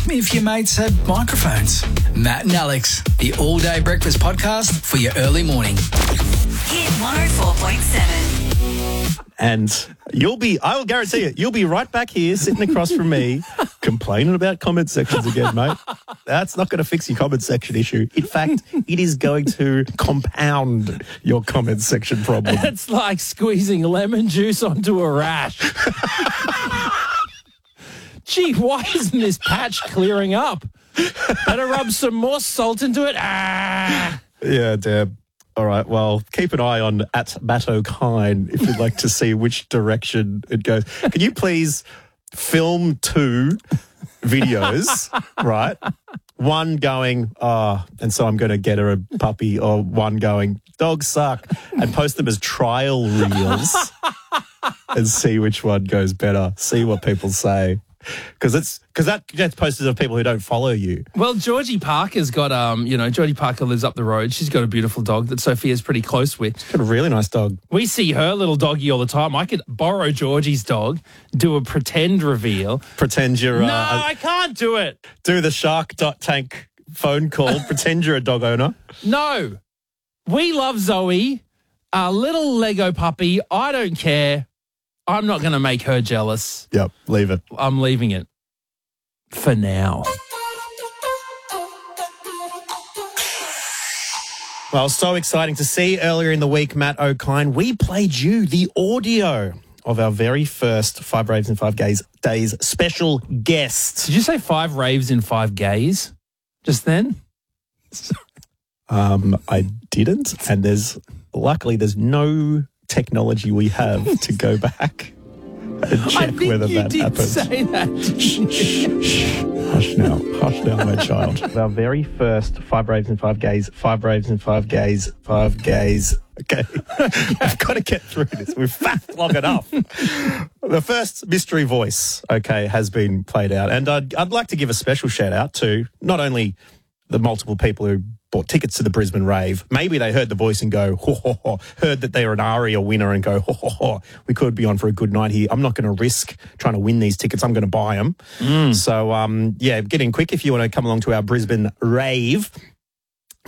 if your mates had microphones. Matt and Alex, the all-day breakfast podcast for your early morning. Hit 104.7. And I will guarantee it, you'll be right back here sitting across from me complaining about comment sections again, mate. That's not going to fix your comment section issue. In fact, it is going to compound your comment section problem. It's like squeezing lemon juice onto a rash. Gee, why isn't this patch clearing up? Better rub some more salt into it. Ah. Yeah, Deb. All right, well, keep an eye on @MattO'Kine if you'd like to see which direction it goes. Can you please film 2 videos, right? One going, and so I'm going to get her a puppy, or one going, dogs suck, and post them as trial reels and see which one goes better. See what people say. Because that gets posted of people who don't follow you. Well, Georgie Parker's got, Georgie Parker lives up the road. She's got a beautiful dog that Sophia's pretty close with. She's got a really nice dog. We see her little doggy all the time. I could borrow Georgie's dog, do a pretend reveal. Pretend you're... No, I can't do it. Do the Shark.Tank phone call. Pretend you're a dog owner. No. We love Zoe, a little Lego puppy. I don't care. I'm not going to make her jealous. Yep, leave it. I'm leaving it for now. Well, so exciting to see. Earlier in the week, Matt O'Kine, we played you the audio of our very first 5 Raves in 5 Days special guest. Did you say 5 raves in 5 gays just then? I didn't, and luckily there's no technology we have to go back and check whether that happened. Say that. Hush now, my child. Our very first 5 Raves in 5 Gays, 5 Raves in 5 Gays, 5 Gays. Okay, we've got to get through this. We've faffed long enough. The first mystery voice, okay, has been played out, and I'd like to give a special shout out to not only the multiple people who bought tickets to the Brisbane Rave. Maybe they heard the voice and go, ho, ho, ho, heard that they were an ARIA winner and go, ho, ho, ho, we could be on for a good night here. I'm not going to risk trying to win these tickets. I'm going to buy them. So, get in quick if you want to come along to our Brisbane Rave.